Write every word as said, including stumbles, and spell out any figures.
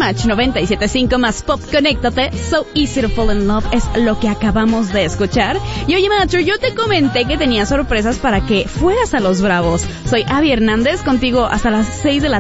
Match noventa y siete punto cinco más Pop, conéctate. So Easy to Fall in Love es lo que acabamos de escuchar. Y oye, Macho, yo te comenté que tenía sorpresas para que fueras a Los Bravos. Soy Abby Hernández, contigo hasta las seis de la